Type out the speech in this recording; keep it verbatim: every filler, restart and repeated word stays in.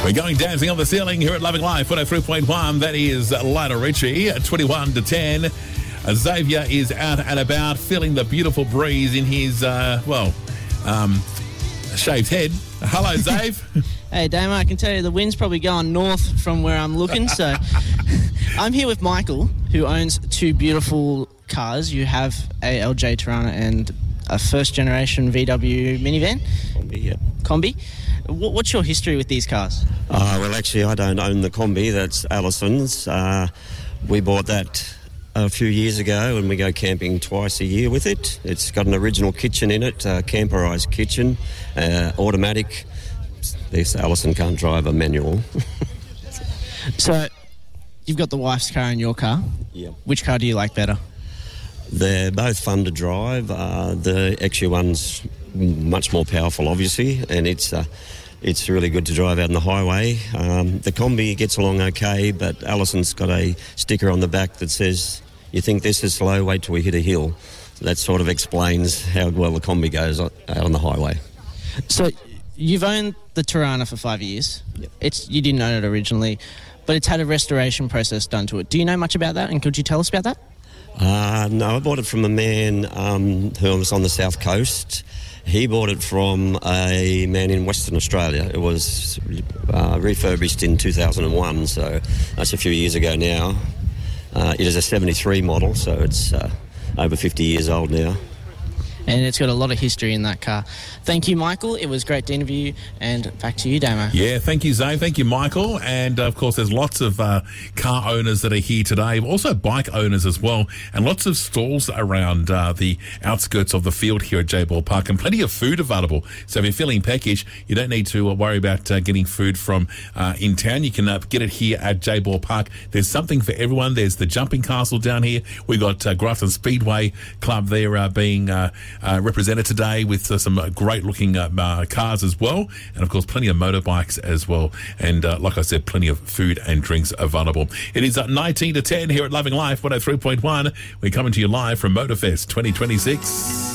We're going dancing on the ceiling here at Loving Life one oh three point one. That is Lionel Richie, twenty-one to ten. Xavier is out and about, feeling the beautiful breeze in his, uh, well, um, shaved head. Hello, Zave. Hey, Damo, I can tell you the wind's probably going north from where I'm looking. So I'm here with Michael, who owns two beautiful cars. You have a L J Torana and a first-generation V W minivan. Combi, yeah. Combi. What's your history with these cars? Uh, well, actually, I don't own the Combi. That's Allison's. Uh, we bought that a few years ago, and we go camping twice a year with it. It's got an original kitchen in it, uh, camperised kitchen, uh, automatic. This Allison can't drive a manual. So, you've got the wife's car and your car. Yeah. Which car do you like better? They're both fun to drive. Uh, the X U one's much more powerful, obviously, and it's uh, it's really good to drive out on the highway. Um, the Combi gets along okay, but Allison's got a sticker on the back that says, "You think this is slow? Wait till we hit a hill." So that sort of explains how well the Combi goes out on the highway. So, you've owned the Torana for five years. Yep. It's you didn't own it originally, but it's had a restoration process done to it. Do you know much about that, and could you tell us about that? Uh, no, I bought it from a man um, who was on the south coast. He bought it from a man in Western Australia. It was uh, refurbished in two thousand one, so that's a few years ago now. Uh, it is a seventy-three model, so it's uh, over fifty years old now. And it's got a lot of history in that car. Thank you, Michael. It was great to interview you. And back to you, Damo. Yeah, thank you, Zane. Thank you, Michael. And, uh, of course, there's lots of uh, car owners that are here today, also bike owners as well, and lots of stalls around uh, the outskirts of the field here at J Ball Park, and plenty of food available. So if you're feeling peckish, you don't need to uh, worry about uh, getting food from uh, in town. You can uh, get it here at J Ball Park. There's something for everyone. There's the Jumping Castle down here. We've got uh, Grafton Speedway Club there uh, being... Uh, Uh, represented today with uh, some uh, great-looking uh, uh, cars as well, and of course plenty of motorbikes as well, and uh, like I said, plenty of food and drinks available. It is uh, nineteen to ten here at Loving Life one oh three point one. We're coming to you live from Motorfest twenty twenty-six.